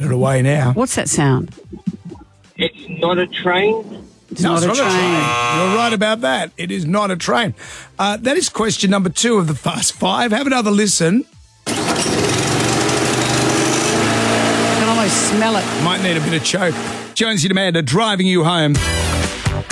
it away now. What's that sound? It's not a train. It's not a train. You're right about that. It is not a train. That is question number 2 of the Fast Five. Have another listen. I can almost smell it. Might need a bit of choke. Jonesy and Amanda driving you home.